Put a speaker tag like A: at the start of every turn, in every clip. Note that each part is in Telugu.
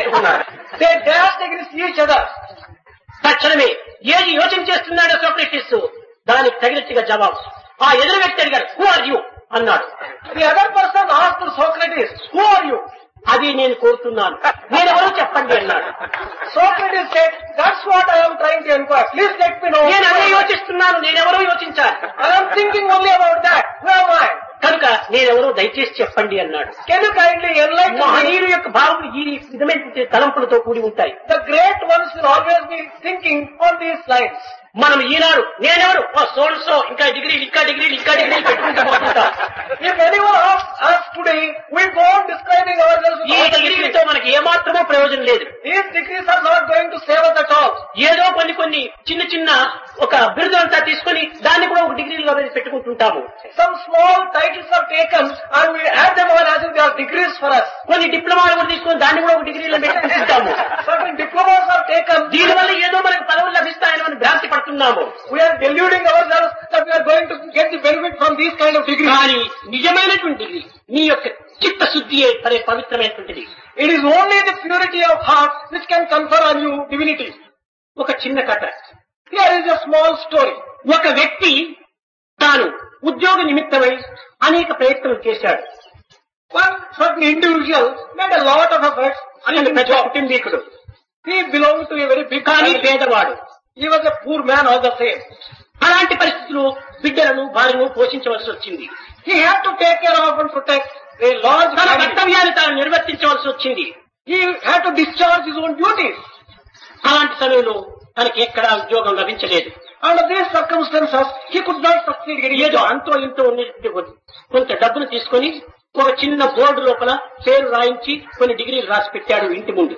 A: పెట్టుకున్నారు.
B: They dashed against each other.
A: తక్షణమే ఏది యోచన చేస్తున్నాడో సోక్రటీస్ దానికి తగినట్టుగా జవాబు. ఆ ఎదురు వ్యక్తి అడిగాడు, హూ ఆర్ యూ అన్నాడు.
B: The other person asked Socrates, who are you?
A: అది నేను కోరుతున్నాను, నేనెవరో చెప్పండి అన్నాడు.
B: Socrates said, that's what I am trying to inquire. Please let me know.
A: నేను అదే యోచిస్తున్నాను, నేనెవరో యోచించాలి.
B: I am thinking only about that. Who am I?
A: కనుక నేనెవరో దయచేసి చెప్పండి అన్నాడు.
B: Can you kindly enlighten me?
A: మహనీయుల యొక్క భావం ఈ విధమైన తలంపులతో కూడి ఉంటాయి.
B: The great ones will always be thinking on these lines.
A: మనం ఈనాడు నేనెవరు సో ఇంకా డిగ్రీలు పెట్టుకుంటూ పోతుంటాం.
B: If anyone asks us today, we go on describing ourselves.
A: ఈ డిగ్రీలతో మనకి ఏమాత్రమో ప్రయోజనం లేదు.
B: These degrees are not going to save us at all.
A: ఏదో కొన్ని చిన్న ఒక బిరుదంతా తీసుకొని దాన్ని కూడా ఒక డిగ్రీలుగా పెట్టుకుంటుంటాము.
B: Some small titles are taken and we add them on as if they are degrees for us.
A: కొన్ని డిప్లొమాలు కూడా తీసుకొని దాన్ని కూడా ఒక డిగ్రీలో పెట్టుకుంటుంటాము.
B: Certain diplomas are taken.
A: దీనివల్ల ఏదో మనకు పదవులు లభిస్తాయని మనం భ్రాంతి పడుతున్నాము.
B: We are deluding ourselves that we are going to get the benefit from these kind of degrees.
A: కానీ నిజమైనటువంటి డిగ్రీ నీ యొక్క చిత్తశుద్ధియే పవిత్రమైనటువంటిది.
B: It is only the purity of heart which can confer on you divinity.
A: ఒక చిన్న కథ.
B: Here is a small story.
A: ఒక వ్యక్తి తాను ఉద్యోగ నిమిత్తమై అనేక ప్రయత్నం చేశాడు.
B: One certain individual made a lot of efforts.
A: అతను పెద్ద కుటుంబీకుడు.
B: He belonged to a very big
A: కానీ
B: family.
A: పేదవాడు.
B: He was a poor man all the same.
A: అలాంటి పరిస్థితులు బిడ్డలను భార్యను పోషించవలసి వచ్చింది.
B: He had to take care of and protect a large
A: తన
B: family.
A: కర్తవ్యాన్ని తాను నిర్వర్తించవలసి వచ్చింది.
B: He had to discharge his own duties.
A: అలాంటి సమయంలో తనకి ఎక్కడా ఉద్యోగం లభించలేదు.
B: Under these circumstances, he could not succeed in getting a
A: ఏదో
B: job.
A: అంతో ఇంతో ఉన్నటువంటి కొంత డబ్బును తీసుకొని ఒక చిన్న బోర్డు లోపల పేరు రాయించి కొన్ని డిగ్రీలు రాసి పెట్టాడు ఇంటి ముందు.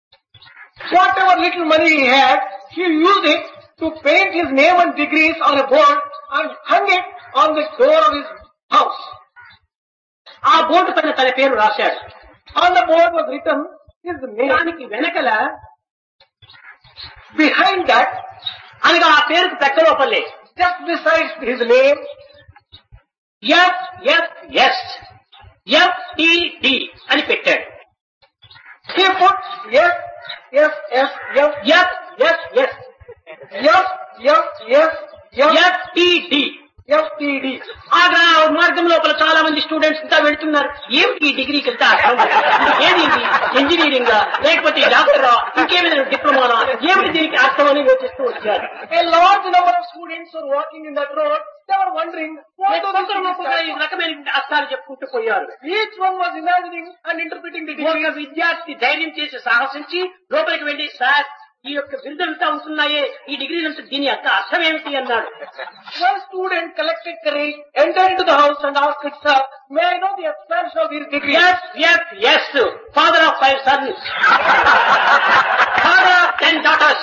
B: Whatever little money he had, he used it to paint his name and degrees on a board and hung it on the door of his house.
A: ఆ బోర్డు పైన తన పేరు రాశాడు.
B: On the board was written his name.
A: దానికి వెనకల
B: Behind that,
A: అనగా ఆ పేరుకు ప్రక్క లోపలే
B: just beside his name,
A: FFS అని పెట్టాడు.
B: he put yes, yes, yes, yes,
A: FFS FTD.
B: FTD.
A: ఆ మార్గం లోపల చాలా మంది స్టూడెంట్స్ ఇంత వెళ్తున్నారు. ఏమిటి ఈ డిగ్రీకి వెళ్తే అర్థం ఏది ఇది ఇంజనీరింగ్ లేకపోతే డాక్టరా ఇంకేమైనా డిప్లొమానా ఏమిటి దీనికి అర్థం అని యోచిస్తూ వచ్చారు.
B: A large number of students were walking in that road. They were wondering what
A: ఈ రకమైన అర్థాలు చెప్పుకుంటూ పోయారు.
B: each one was imagining and interpreting the
A: ఒక
B: degree.
A: విద్యార్థి ధైర్యం చేసి సాహసించి లోపలికి వెళ్లి సార్ ఈ యొక్క బిరుదంతా ఉంటున్నాయే ఈ డిగ్రీలంతా దీని యొక్క అర్థం ఏమిటి అన్నాడు.
B: One student collected courage, entered into the house and asked itself, may I know the expansion of these degrees?
A: Yes, father of 5 sons, father of 10 daughters.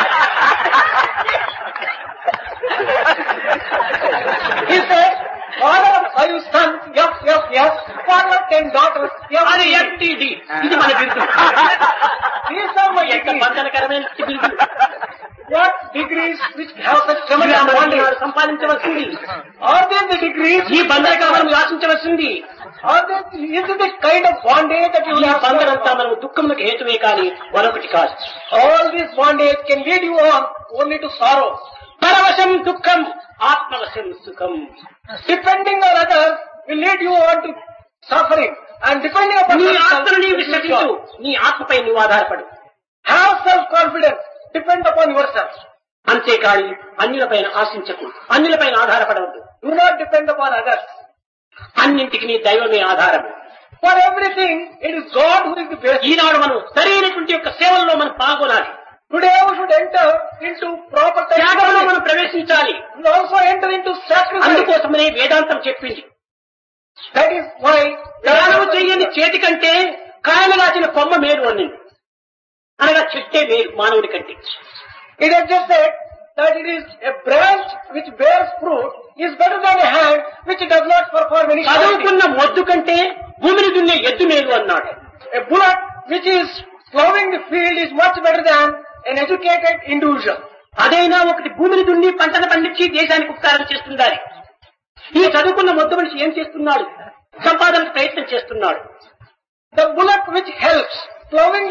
B: He said, father of 5 sons, yes, father of 10 daughters,
A: అది
B: yes.
A: FTD. ఇది మన బిరుదు.
B: These are my
A: ఎంత
B: degrees.
A: బంధనకరమైన బిరుదు.
B: What degrees which have such tremendous bondage?
A: సంపాదించవలసింది
B: Are they the degrees?
A: ఈ బంధనకరమైన ఆశించవలసింది.
B: Is it the kind of bondage that you
A: ఈ
B: will have?
A: బంధనంతా మనము దుఃఖములకు హేతువే కానీ మరొకటి కాదు.
B: All this bondage can lead you on only to sorrow.
A: పరవశం దుఃఖం ఆత్మవశం సుఖం.
B: Depending on others will lead you on to suffering. And depending upon
A: నీ
B: yourself,
A: ఆత్మను నీవు విశ్వసించు. నీ ఆత్మపై నువ్వు ఆధారపడు.
B: have self-confidence. Depend upon yourself.
A: అంతేకాని అన్యులపైన ఆశించకు, అన్యులపైన ఆధారపడవద్దు.
B: Do not depend upon others.
A: అన్నింటికి నీ దైవమే ఆధారం.
B: For everything, it is God who is the best.
A: ఈనాడు మనం సరైనటువంటి యొక్క సేవల్లో మనం పాల్గొనాలి.
B: Today we should enter into proper
A: త్యాగంలో
B: time.
A: మనం ప్రవేశించాలి.
B: And also enter into sacrifice.
A: అందుకోసమనే వేదాంతం చెప్పింది.
B: That is why
A: దానము చెయ్యని చేతి కంటే కాయలు కాచిన కొమ్మ మేలు అన్నింది. అనగా చెట్టే మేలు మానవుడి కంటే.
B: it has just said that it is a branch which bears fruit is better than a hand which does not perform any charity.
A: చదువుకున్న మొద్దు కంటే భూమిని దున్నే ఎద్దు మేలు అన్నాడు.
B: A bullock which is plowing the field is much better than an educated individual.
A: అదైనా ఒకటి భూమిని దున్ని పంటను పండించి దేశానికి ఉపకారం చేస్తుండాలి. ఈ చదువుకున్న మొద్దు మనిషి ఏం చేస్తున్నాడు? సంపాదనకు ప్రయత్నం చేస్తున్నాడు.
B: The bullock which helps plowing